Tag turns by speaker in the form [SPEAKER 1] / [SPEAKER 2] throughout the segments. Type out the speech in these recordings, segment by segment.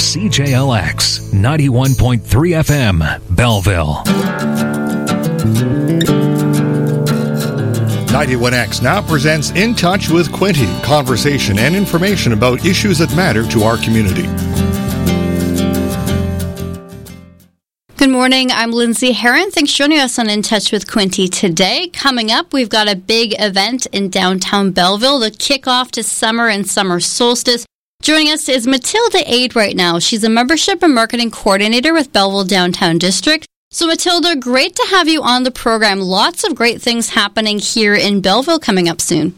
[SPEAKER 1] CJLX 91.3 FM, Belleville.
[SPEAKER 2] 91X now presents In Touch with Quinty, conversation and information about issues that matter to our community.
[SPEAKER 3] Good morning, I'm Lindsay Heron. Thanks for joining us on In Touch with Quinty today. Coming up, we've got a big event in downtown Belleville, the kickoff to summer and summer solstice. Joining us is Matilda Aid right now. She's a membership and marketing coordinator with Belleville Downtown District. So Matilda, great to have you on the program. Lots of great things happening here in Belleville coming up soon.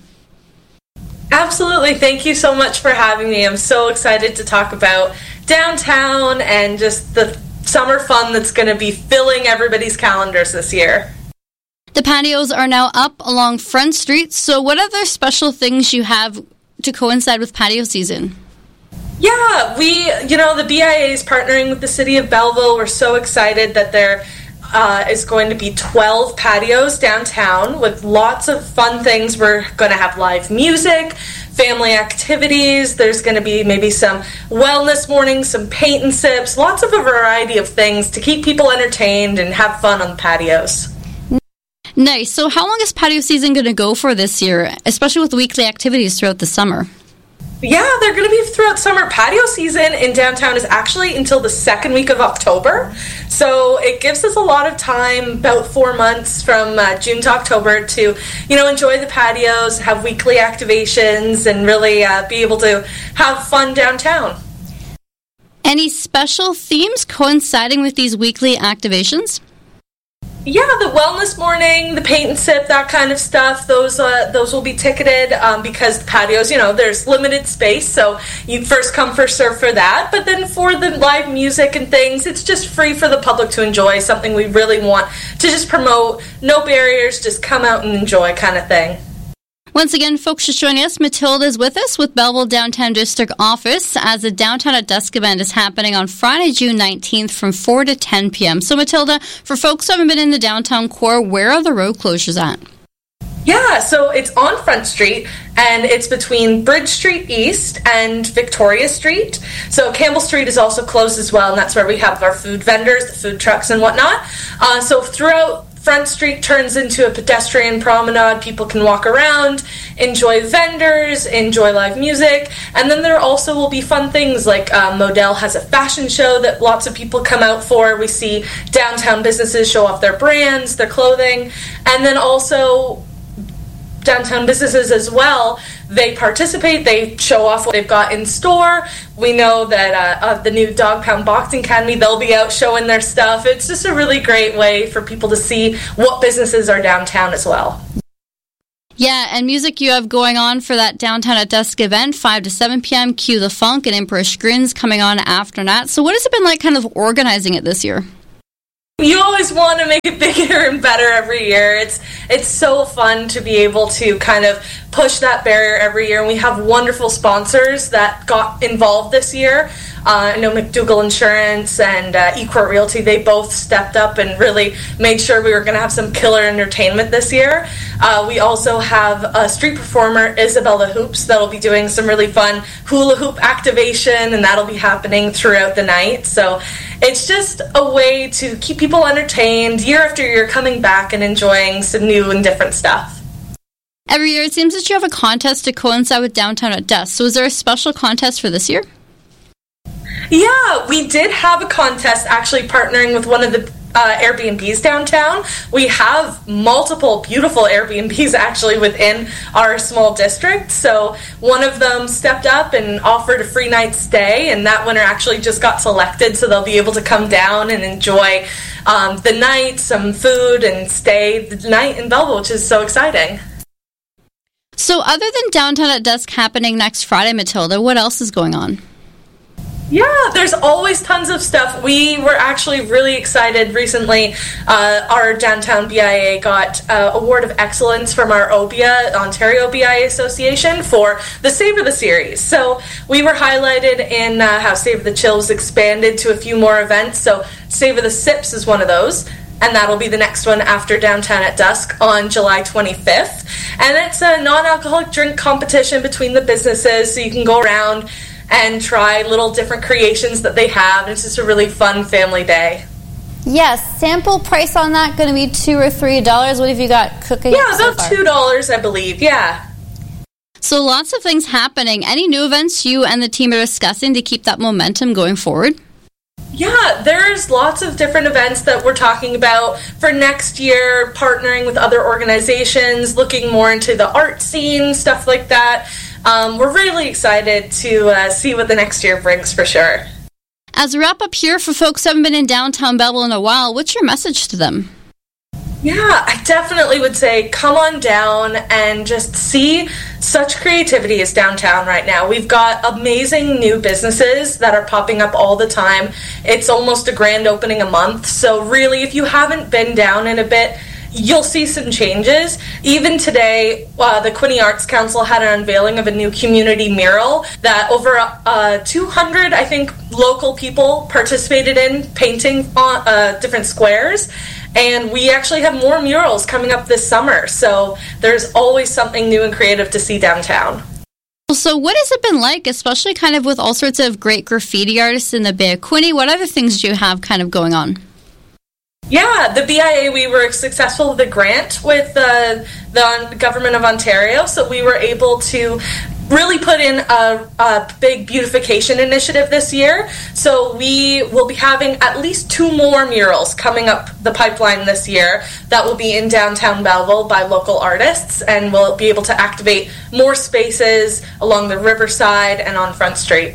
[SPEAKER 4] Absolutely. Thank you so much for having me. I'm so excited to talk about downtown and just the summer fun that's going to be filling everybody's calendars this year.
[SPEAKER 3] The patios are now up along Front Street. So what other special things you have to coincide with patio season?
[SPEAKER 4] Yeah, the BIA is partnering with the City of Belleville. We're so excited that there is going to be 12 patios downtown with lots of fun things. We're going to have live music, family activities. There's going to be maybe some wellness mornings, some paint and sips, lots of a variety of things to keep people entertained and have fun on the patios.
[SPEAKER 3] Nice. So how long is patio season going to go for this year, especially with weekly activities throughout the summer?
[SPEAKER 4] Yeah, they're going to be throughout summer. Patio season in downtown is actually until the second week of October. So it gives us a lot of time, about 4 months from June to October to, enjoy the patios, have weekly activations, and really be able to have fun downtown.
[SPEAKER 3] Any special themes coinciding with these weekly activations?
[SPEAKER 4] Yeah, the wellness morning, the paint and sip, that kind of stuff, those will be ticketed because the patios, there's limited space, so you first come, first serve for that. But then for the live music and things, it's just free for the public to enjoy, something we really want to just promote. No barriers, just come out and enjoy kind of thing.
[SPEAKER 3] Once again, folks, just joining us, Matilda is with us with Belleville Downtown District Office as the Downtown at Dusk event is happening on Friday, June 19th from 4 to 10 p.m. So, Matilda, for folks who haven't been in the downtown core, where are the road closures at?
[SPEAKER 4] Yeah, so it's on Front Street, and it's between Bridge Street East and Victoria Street. So Campbell Street is also closed as well, and that's where we have our food vendors, the food trucks and whatnot. So throughout Front Street turns into a pedestrian promenade. People can walk around, enjoy vendors, enjoy live music, and then there also will be fun things like Modell has a fashion show that lots of people come out for. We see downtown businesses show off their brands, their clothing, and then also downtown businesses as well. They participate, they show off what they've got in store. We know that the new Dog Pound Boxing Academy, they'll be out showing their stuff. It's just a really great way for people to see what businesses are downtown as well.
[SPEAKER 3] Yeah, and music you have going on for that Downtown at Dusk event, 5 to 7 p.m., Cue the Funk and Empress Grins coming on after that. So what has it been like kind of organizing it this year?
[SPEAKER 4] You always want to make it bigger and better every year. It's so fun to be able to kind of push that barrier every year. And we have wonderful sponsors that got involved this year. I know McDougall Insurance and eCourt Realty, they both stepped up and really made sure we were going to have some killer entertainment this year. We also have a street performer, Isabella Hoops, that'll be doing some really fun hula hoop activation, and that'll be happening throughout the night. So it's just a way to keep people entertained year after year, coming back and enjoying some new and different stuff.
[SPEAKER 3] Every year it seems that you have a contest to coincide with Downtown at Dusk. So is there a special contest for this year?
[SPEAKER 4] Yeah, we did have a contest actually partnering with one of the Airbnbs downtown. We have multiple beautiful Airbnbs actually within our small district. So one of them stepped up and offered a free night stay, and that winner actually just got selected, so they'll be able to come down and enjoy the night, some food, and stay the night in Belleville, which is so exciting.
[SPEAKER 3] So other than Downtown at Dusk happening next Friday, Matilda, what else is going on?
[SPEAKER 4] Yeah, there's always tons of stuff. We were actually really excited recently. Our downtown BIA got Award of Excellence from our OBIA, Ontario BIA Association, for the Savor the Series. So we were highlighted in how Savor the Chills expanded to a few more events. So Savor the Sips is one of those. And that'll be the next one after Downtown at Dusk on July 25th. And it's a non-alcoholic drink competition between the businesses, so you can go around, and try little different creations that they have. It's just a really fun family day.
[SPEAKER 3] Yes, sample price on that going to be $2 or $3. What have you got cooking?
[SPEAKER 4] Yeah, about $2, I believe. Yeah.
[SPEAKER 3] So lots of things happening. Any new events you and the team are discussing to keep that momentum going forward?
[SPEAKER 4] Yeah, there's lots of different events that we're talking about for next year, partnering with other organizations, looking more into the art scene, stuff like that. We're really excited to see what the next year brings for sure.
[SPEAKER 3] As we wrap up here, for folks who haven't been in downtown Belleville in a while, what's your message to them?
[SPEAKER 4] Yeah, I definitely would say come on down and just see such creativity is downtown right now. We've got amazing new businesses that are popping up all the time. It's almost a grand opening a month. So really, if you haven't been down in a bit, you'll see some changes. Even today, the Quinte Arts Council had an unveiling of a new community mural that over 200, I think, local people participated in painting on different squares. And we actually have more murals coming up this summer. So there's always something new and creative to see downtown.
[SPEAKER 3] So what has it been like, especially kind of with all sorts of great graffiti artists in the Bay of Quinte? What other things do you have kind of going on?
[SPEAKER 4] Yeah, the BIA, we were successful with a grant with the Government of Ontario, so we were able to really put in a big beautification initiative this year. So we will be having at least 2 more murals coming up the pipeline this year that will be in downtown Belleville by local artists, and we'll be able to activate more spaces along the riverside and on Front Street.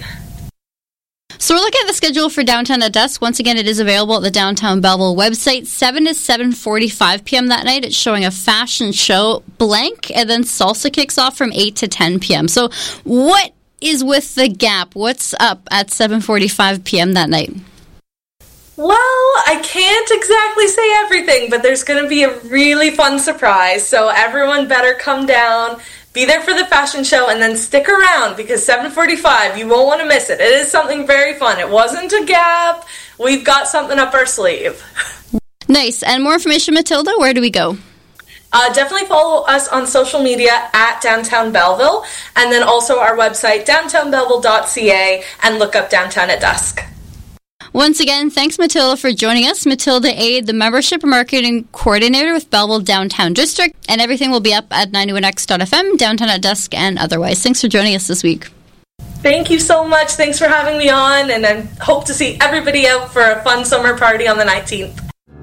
[SPEAKER 3] So we're looking at the schedule for Downtown at Dusk. Once again, it is available at the Downtown Belleville website, 7 to 7:45 p.m. that night. It's showing a fashion show, Blank, and then salsa kicks off from 8 to 10 p.m. So what is with the gap? What's up at 7:45 p.m. that night?
[SPEAKER 4] Well, I can't exactly say everything, but there's going to be a really fun surprise. So everyone better come down. Be there for the fashion show and then stick around because 7:45, you won't want to miss it. It is something very fun. It wasn't a gap. We've got something up our sleeve.
[SPEAKER 3] Nice. And more information, Matilda, where do we go?
[SPEAKER 4] Definitely follow us on social media at Downtown Belleville, and then also our website, downtownbelleville.ca, and look up Downtown at Dusk.
[SPEAKER 3] Once again, thanks, Matilda, for joining us. Matilda Aid, the Membership Marketing Coordinator with Belleville Downtown District. And everything will be up at 91x.fm, Downtown at Dusk, and otherwise. Thanks for joining us this week.
[SPEAKER 4] Thank you so much. Thanks for having me on, and I hope to see everybody out for a fun summer party on the 19th.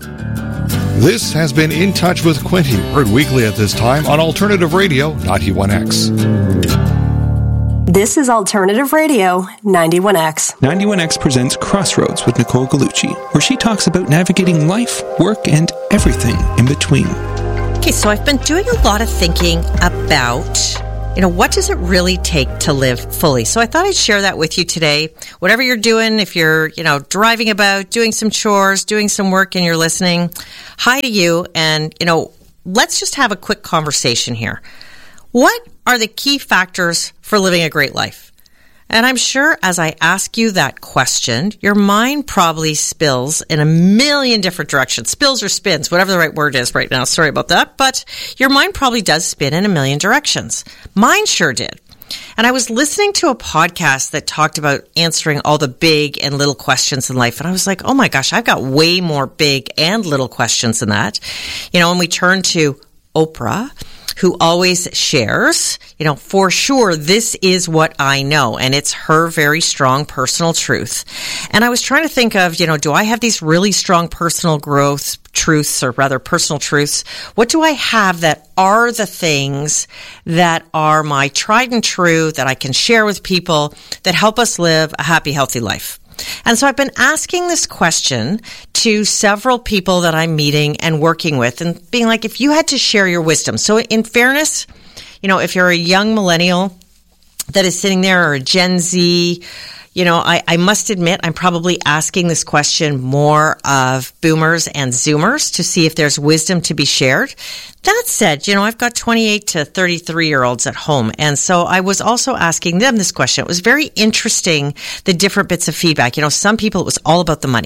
[SPEAKER 2] This has been In Touch with Quinte, heard weekly at this time on Alternative Radio 91X.
[SPEAKER 5] This is Alternative Radio 91X.
[SPEAKER 6] 91X presents Crossroads with Nicole Gallucci, where she talks about navigating life, work, and everything in between.
[SPEAKER 7] Okay, so I've been doing a lot of thinking about, what does it really take to live fully? So I thought I'd share that with you today. Whatever you're doing, if you're, driving about, doing some chores, doing some work, and you're listening, hi to you. And, let's just have a quick conversation here. What are the key factors for living a great life? And I'm sure as I ask you that question, your mind probably spills in a million different directions. Spills or spins, whatever the right word is right now. Sorry about that. But your mind probably does spin in a million directions. Mine sure did. And I was listening to a podcast that talked about answering all the big and little questions in life. And I was like, oh my gosh, I've got way more big and little questions than that. And we turn to Oprah, who always shares, for sure, this is what I know. And it's her very strong personal truth. And I was trying to think of, do I have these really strong personal growth truths, or rather personal truths? What do I have that are the things that are my tried and true that I can share with people that help us live a happy, healthy life? And so I've been asking this question to several people that I'm meeting and working with and being like, if you had to share your wisdom. So in fairness, if you're a young millennial that is sitting there, or a Gen Z, I must admit I'm probably asking this question more of boomers and zoomers to see if there's wisdom to be shared. That said, I've got 28 to 33-year-olds at home. And so I was also asking them this question. It was very interesting, the different bits of feedback. Some people, it was all about the money.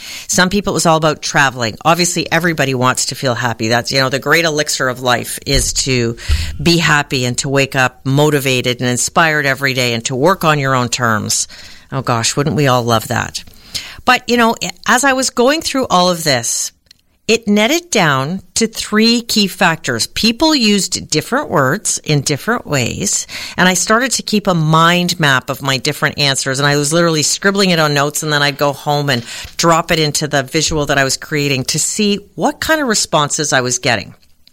[SPEAKER 7] Some people, it was all about traveling. Obviously, everybody wants to feel happy. That's, the great elixir of life is to be happy and to wake up motivated and inspired every day and to work on your own terms. Oh gosh, wouldn't we all love that? But, as I was going through all of this, it netted down to 3 key factors. People used different words in different ways, and I started to keep a mind map of my different answers, and I was literally scribbling it on notes, and then I'd go home and drop it into the visual that I was creating to see what kind of responses I was getting.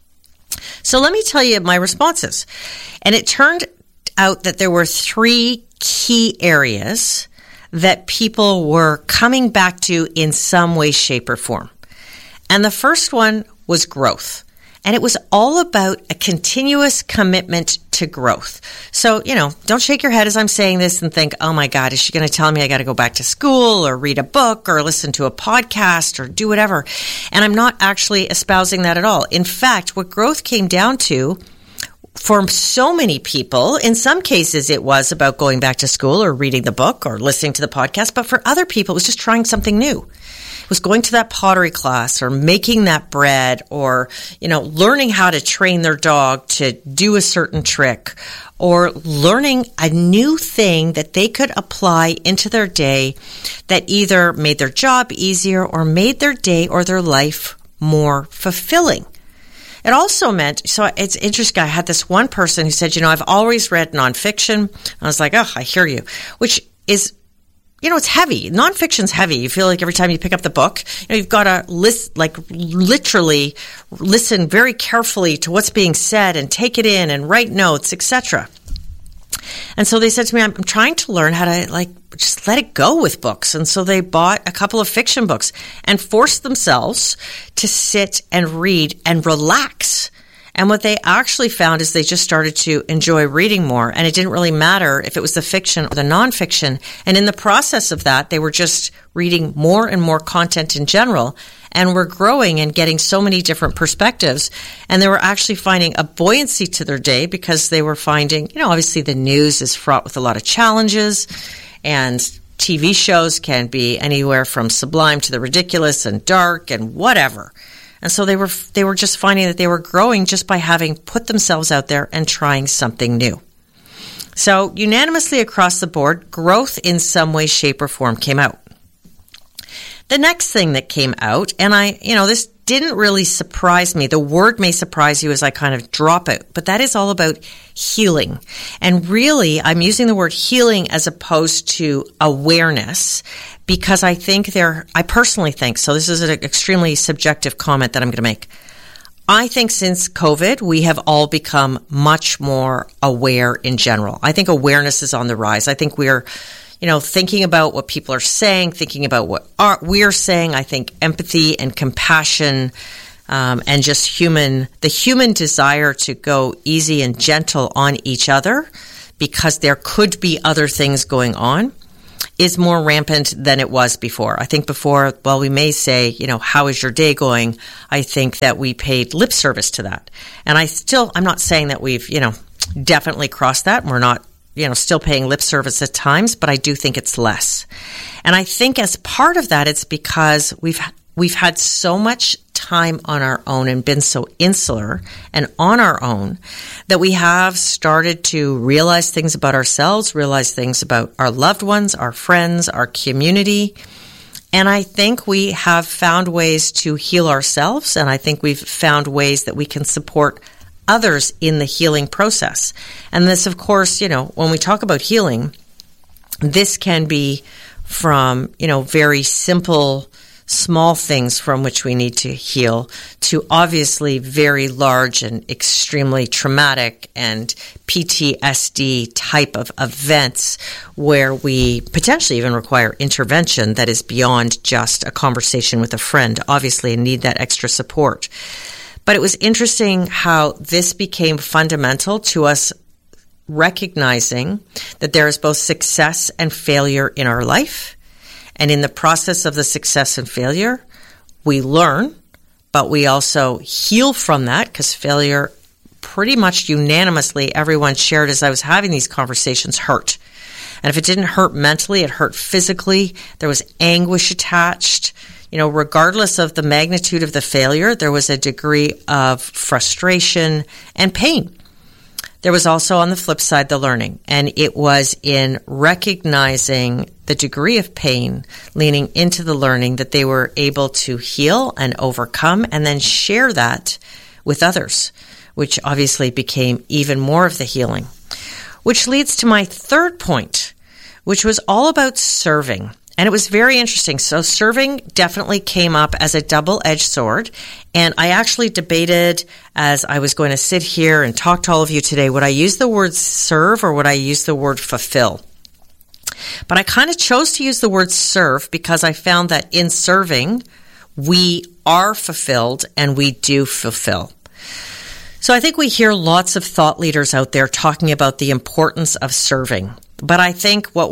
[SPEAKER 7] So let me tell you my responses. And it turned out that there were 3 key areas that people were coming back to in some way, shape, or form. And the first one was growth. And it was all about a continuous commitment to growth. So, don't shake your head as I'm saying this and think, oh my God, is she going to tell me I got to go back to school or read a book or listen to a podcast or do whatever? And I'm not actually espousing that at all. In fact, what growth came down to for so many people, in some cases it was about going back to school or reading the book or listening to the podcast. But for other people, it was just trying something new. It was going to that pottery class or making that bread or, learning how to train their dog to do a certain trick or learning a new thing that they could apply into their day that either made their job easier or made their day or their life more fulfilling. It also meant, so it's interesting, I had this one person who said, I've always read nonfiction. I was like, oh, I hear you, which is, it's heavy. Nonfiction's heavy. You feel like every time you pick up the book, you've got to literally listen very carefully to what's being said and take it in and write notes, etc. And so they said to me, I'm trying to learn how to just let it go with books. And so they bought a couple of fiction books and forced themselves to sit and read and relax. And what they actually found is they just started to enjoy reading more. And it didn't really matter if it was the fiction or the nonfiction. And in the process of that, they were just reading more and more content in general and were growing and getting so many different perspectives. And they were actually finding a buoyancy to their day because they were finding, obviously the news is fraught with a lot of challenges and TV shows can be anywhere from sublime to the ridiculous and dark and whatever. And so they were just finding that they were growing just by having put themselves out there and trying something new. So unanimously across the board, growth in some way, shape, or form came out. The next thing that came out, and this didn't really surprise me. The word may surprise you as I kind of drop it, but that is all about healing. And really, I'm using the word healing as opposed to awareness because I personally think, so this is an extremely subjective comment that I'm going to make. I think since COVID, we have all become much more aware in general. I think awareness is on the rise. I think we're thinking about what people are saying, thinking about what we're saying. I think empathy and compassion and just the human desire to go easy and gentle on each other because there could be other things going on is more rampant than it was before. I think before, while we may say, how is your day going? I think that we paid lip service to that. And I'm not saying that we've, definitely crossed that. We're not, still paying lip service at times, but I do think it's less. And I think as part of that, it's because we've had so much time on our own and been so insular and on our own that we have started to realize things about ourselves, realize things about our loved ones, our friends, our community. And I think we have found ways to heal ourselves, and I think we've found ways that we can support others in the healing process. And this, of course, when we talk about healing, this can be from, very simple, small things from which we need to heal to obviously very large and extremely traumatic and PTSD type of events where we potentially even require intervention that is beyond just a conversation with a friend, obviously, and need that extra support. But it was interesting how this became fundamental to us recognizing that there is both success and failure in our life. And in the process of the success and failure, we learn, but we also heal from that because failure pretty much unanimously, everyone shared as I was having these conversations, hurt. And if it didn't hurt mentally, it hurt physically. There was anguish attached. Regardless of the magnitude of the failure, there was a degree of frustration and pain. There was also, on the flip side, the learning. And it was in recognizing the degree of pain, leaning into the learning, that they were able to heal and overcome and then share that with others, which obviously became even more of the healing. Which leads to my third point, which was all about serving. And it was very interesting. So serving definitely came up as a double-edged sword. And I actually debated, as I was going to sit here and talk to all of you today, would I use the word serve or would I use the word fulfill? But I kind of chose to use the word serve because I found that in serving, we are fulfilled and we do fulfill. So I think we hear lots of thought leaders out there talking about the importance of serving. But I think what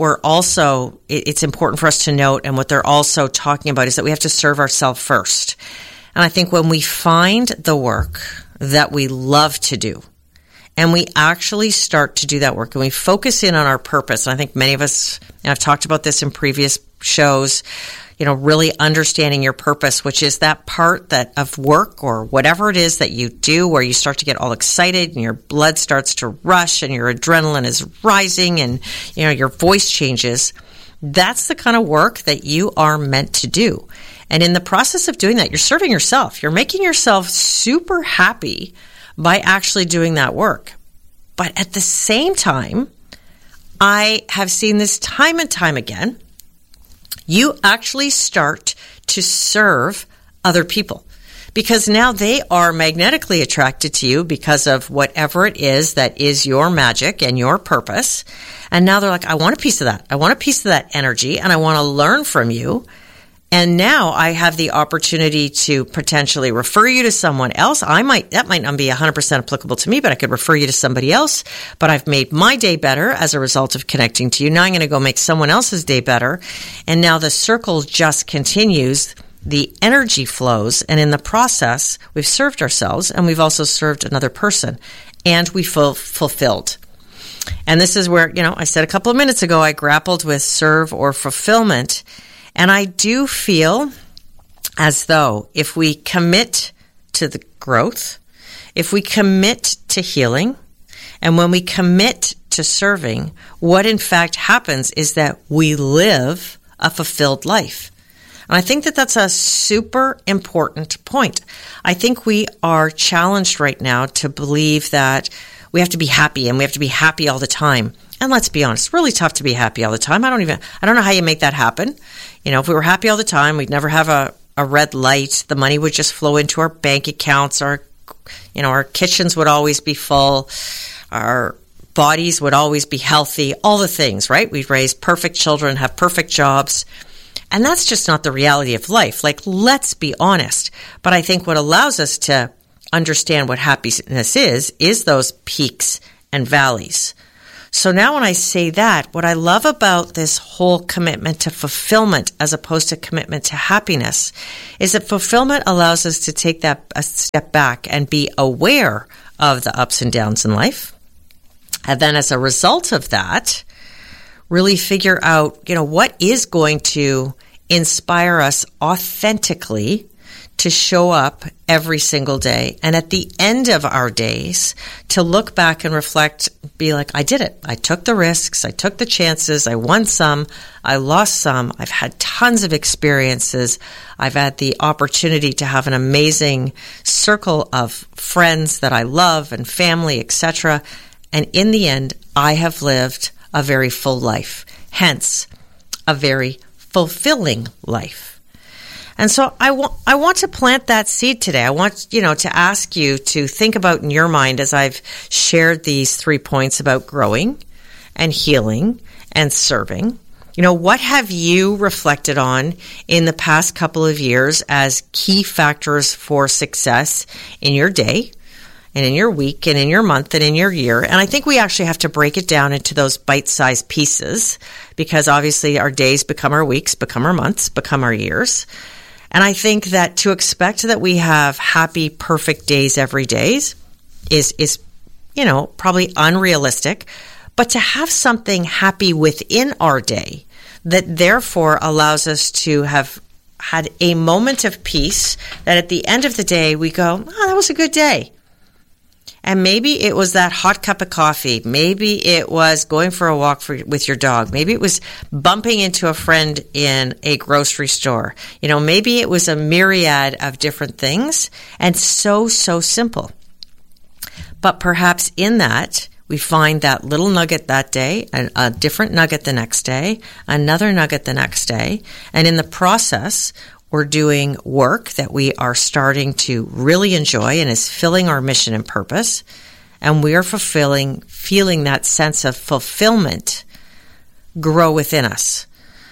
[SPEAKER 7] it's important for us to note, and what they're also talking about, is that we have to serve ourselves first. And I think when we find the work that we love to do, and we actually start to do that work, and we focus in on our purpose, and I think many of us, and I've talked about this in previous shows, really understanding your purpose, which is that part that of work or whatever it is that you do where you start to get all excited and your blood starts to rush and your adrenaline is rising and, your voice changes. That's the kind of work that you are meant to do. And in the process of doing that, you're serving yourself. You're making yourself super happy by actually doing that work. But at the same time, I have seen this time and time again, you actually start to serve other people because now they are magnetically attracted to you because of whatever it is that is your magic and your purpose. And now they're like, I want a piece of that. I want a piece of that energy and I want to learn from you. And now I have the opportunity to potentially refer you to someone else. That might not be 100% applicable to me, but I could refer you to somebody else. But I've made my day better as a result of connecting to you. Now I'm going to go make someone else's day better. And now the circle just continues. The energy flows. And in the process, we've served ourselves and we've also served another person. And we feel fulfilled. And this is where, I said a couple of minutes ago, I grappled with serve or fulfillment. And I do feel as though if we commit to the growth, if we commit to healing, and when we commit to serving, what in fact happens is that we live a fulfilled life. And I think that that's a super important point. I think we are challenged right now to believe that we have to be happy and we have to be happy all the time. And let's be honest, it's really tough to be happy all the time. I don't know how you make that happen. If we were happy all the time, we'd never have a red light. The money would just flow into our bank accounts. Our kitchens would always be full. Our bodies would always be healthy. All the things, right? We'd raise perfect children, have perfect jobs. And that's just not the reality of life. Let's be honest. But I think what allows us to understand what happiness is those peaks and valleys. So now when I say that, what I love about this whole commitment to fulfillment as opposed to commitment to happiness is that fulfillment allows us to take that a step back and be aware of the ups and downs in life. And then as a result of that, really figure out, what is going to inspire us authentically to show up every single day. And at the end of our days, to look back and reflect, be like, I did it. I took the risks. I took the chances. I won some. I lost some. I've had tons of experiences. I've had the opportunity to have an amazing circle of friends that I love and family, etc. And in the end, I have lived a very full life. Hence, a very fulfilling life. And so I want to plant that seed today. I want, to ask you to think about in your mind as I've shared these 3 points about growing and healing and serving. What have you reflected on in the past couple of years as key factors for success in your day and in your week and in your month and in your year? And I think we actually have to break it down into those bite-sized pieces because obviously our days become our weeks, become our months, become our years. And I think that to expect that we have happy, perfect days every day is probably unrealistic. but to have something happy within our day that therefore allows us to have had a moment of peace, that at the end of the day we go, oh, that was a good day. And maybe it was that hot cup of coffee. Maybe it was going for a walk with your dog. Maybe it was bumping into a friend in a grocery store. Maybe it was a myriad of different things, and so simple. But perhaps in that, we find that little nugget that day, a different nugget the next day, another nugget the next day. And in the process, we're doing work that we are starting to really enjoy and is filling our mission and purpose. And we are feeling that sense of fulfillment grow within us.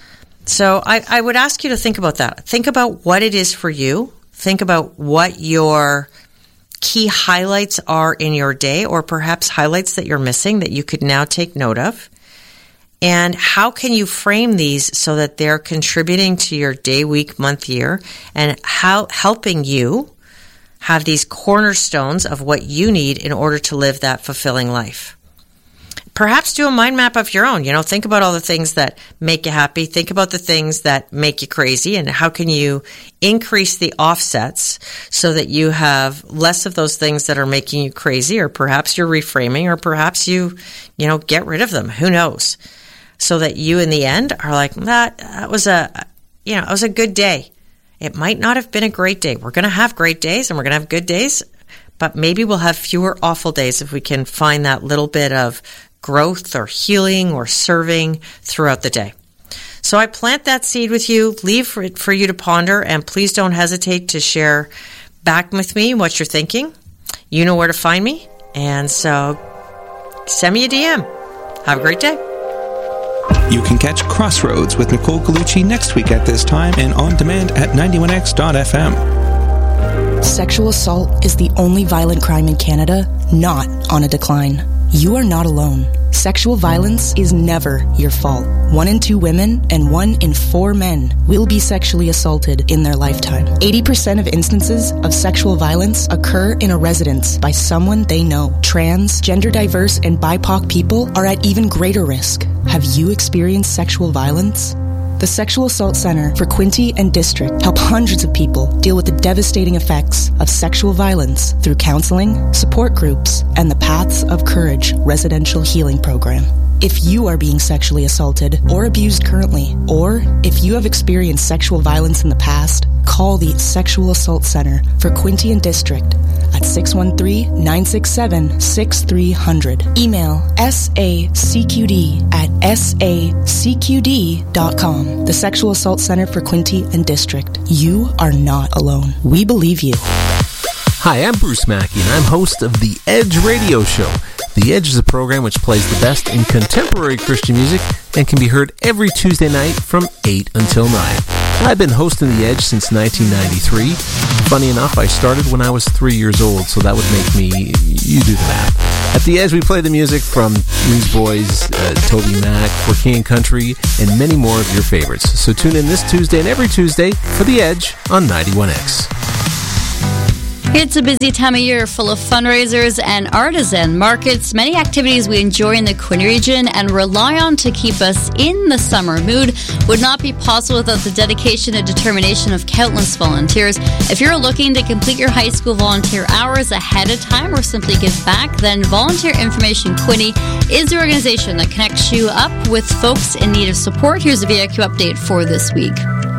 [SPEAKER 7] So I would ask you to think about that. Think about what it is for you. Think about what your key highlights are in your day, or perhaps highlights that you're missing that you could now take note of. And how can you frame these so that they're contributing to your day, week, month, year, and how helping you have these cornerstones of what you need in order to live that fulfilling life. Perhaps do a mind map of your own. Think about all the things that make you happy. Think about the things that make you crazy, and how can you increase the offsets so that you have less of those things that are making you crazy, or perhaps you're reframing, or perhaps you get rid of them. Who knows? So that you in the end are like, that was a good day. It might not have been a great day. We're going to have great days and we're going to have good days, but maybe we'll have fewer awful days if we can find that little bit of growth or healing or serving throughout the day. So I plant that seed with you, leave for you to ponder, and please don't hesitate to share back with me what you're thinking. You know where to find me, and so send me a DM. Have a great day.
[SPEAKER 6] You can catch Crossroads with Nicole Gallucci next week at this time and on demand at 91x.fm.
[SPEAKER 8] Sexual assault is the only violent crime in Canada not on a decline. You are not alone. Sexual violence is never your fault. 1 in 2 women and 1 in 4 men will be sexually assaulted in their lifetime. 80% of instances of sexual violence occur in a residence by someone they know. Trans, gender diverse, and BIPOC people are at even greater risk. Have you experienced sexual violence? The Sexual Assault Center for Quinte and District help hundreds of people deal with the devastating effects of sexual violence through counseling, support groups, and the Paths of Courage residential healing program. If you are being sexually assaulted or abused currently, or if you have experienced sexual violence in the past, call the Sexual Assault Center for Quinte and District at 613-967-6300. Email sacqd@sacqd.com. The Sexual Assault Center for Quinte and District. You are not alone. We believe you.
[SPEAKER 9] Hi, I'm Bruce Mackey, and I'm host of The Edge Radio Show. The Edge is a program which plays the best in contemporary Christian music and can be heard every Tuesday night from 8 until 9. I've been hosting The Edge since 1993. Funny enough, I started when I was 3 years old, so that would make me, you do the math. At The Edge, we play the music from Newsboys, Toby Mac, For King and Country, and many more of your favorites. So tune in this Tuesday and every Tuesday for The Edge on 91X.
[SPEAKER 3] It's a busy time of year full of fundraisers and artisan markets, many activities we enjoy in the Quinte region and rely on to keep us in the summer mood would not be possible without the dedication and determination of countless volunteers. If you're looking to complete your high school volunteer hours ahead of time or simply give back, then Volunteer Information Quinte is the organization that connects you up with folks in need of support. Here's a VIQ update for this week.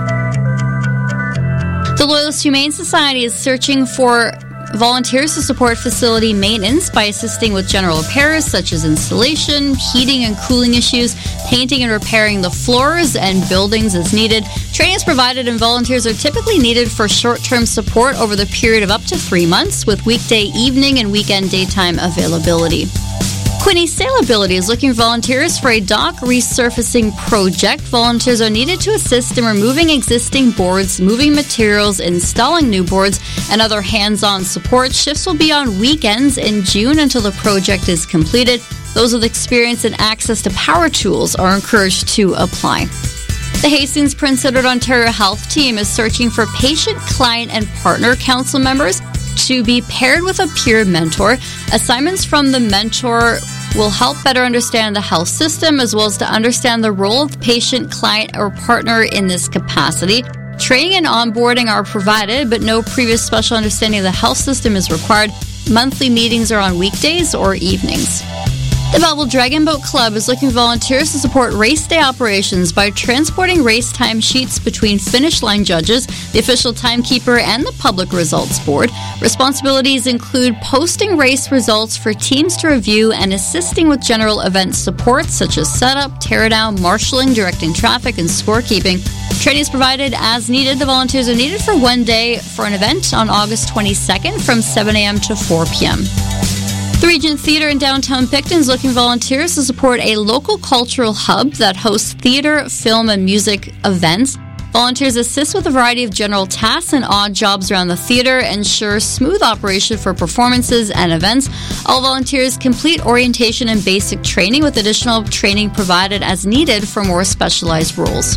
[SPEAKER 3] The Loyalist Humane Society is searching for volunteers to support facility maintenance by assisting with general repairs such as installation, heating and cooling issues, painting and repairing the floors and buildings as needed. Training is provided and volunteers are typically needed for short-term support over the period of up to 3 months with weekday evening and weekend daytime availability. Quinte Sailability is looking for volunteers for a dock resurfacing project. Volunteers are needed to assist in removing existing boards, moving materials, installing new boards, and other hands-on support. Shifts will be on weekends in June until the project is completed. Those with experience and access to power tools are encouraged to apply. The Hastings Prince Edward Ontario Health Team is searching for patient, client, and partner council members to be paired with a peer mentor. Assignments from the mentor will help better understand the health system as well as to understand the role of the patient, client, or partner in this capacity. Training and onboarding are provided, but no previous special understanding of the health system is required. Monthly meetings are on weekdays or evenings. The Belleville Dragon Boat Club is looking for volunteers to support race day operations by transporting race time sheets between finish line judges, the official timekeeper, and the Public Results Board. Responsibilities include posting race results for teams to review and assisting with general event support such as setup, teardown, marshalling, directing traffic, and scorekeeping. Training is provided as needed. The volunteers are needed for one day for an event on August 22nd from 7 a.m. to 4 p.m. The Regent Theatre in downtown Picton is looking for volunteers to support a local cultural hub that hosts theatre, film, and music events. Volunteers assist with a variety of general tasks and odd jobs around the theatre, ensure smooth operation for performances and events. All volunteers complete orientation and basic training with additional training provided as needed for more specialized roles.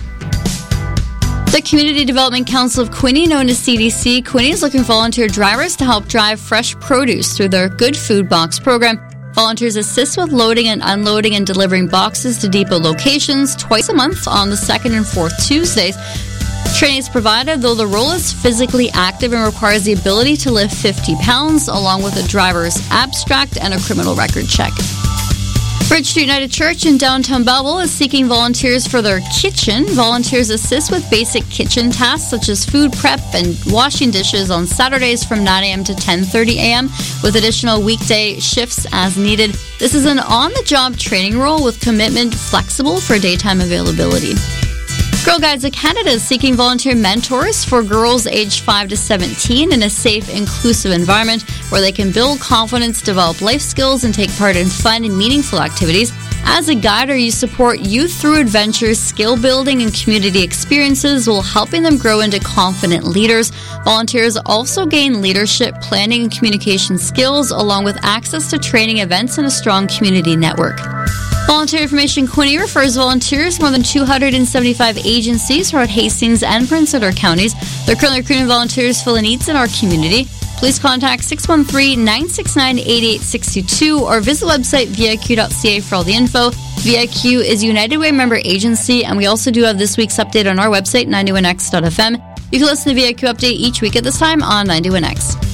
[SPEAKER 3] The Community Development Council of Quinte, known as CDC, Quinte is looking for volunteer drivers to help drive fresh produce through their Good Food Box program. Volunteers assist with loading and unloading and delivering boxes to depot locations twice a month on the 2nd and 4th Tuesdays. Training is provided, though the role is physically active and requires the ability to lift 50 pounds, along with a driver's abstract and a criminal record check. Bridge Street United Church in downtown Belleville is seeking volunteers for their kitchen. Volunteers assist with basic kitchen tasks such as food prep and washing dishes on Saturdays from 9 a.m. to 10:30 a.m. with additional weekday shifts as needed. This is an on-the-job training role with commitment flexible for daytime availability. Girl Guides of Canada is seeking volunteer mentors for girls aged 5 to 17 in a safe, inclusive environment where they can build confidence, develop life skills, and take part in fun and meaningful activities. As a guider, you support youth through adventures, skill building, and community experiences while helping them grow into confident leaders. Volunteers also gain leadership, planning, and communication skills, along with access to training events and a strong community network. Volunteer Information Quinte refers volunteers to more than 275 agencies throughout Hastings and Prince Edward counties. They're currently recruiting volunteers to fill the needs in our community. Please contact 613-969-8862 or visit the website viq.ca for all the info. VIQ is a United Way member agency, and we also do have this week's update on our website, 91x.fm. You can listen to VIQ Update each week at this time on 91X.